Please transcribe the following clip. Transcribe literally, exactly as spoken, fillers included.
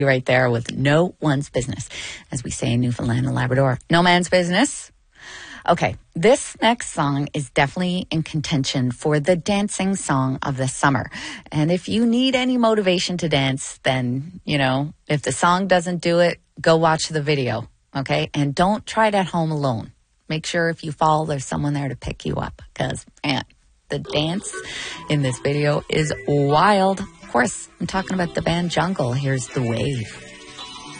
right there with No One's Business, as we say in Newfoundland and Labrador. No man's business. Okay, this next song is definitely in contention for the dancing song of the summer. And if you need any motivation to dance, then, you know, if the song doesn't do it, go watch the video, okay? And don't try it at home alone. Make sure if you fall, there's someone there to pick you up, because, man, the dance in this video is wild. Of course, I'm talking about the band Jungle. Here's The Wave.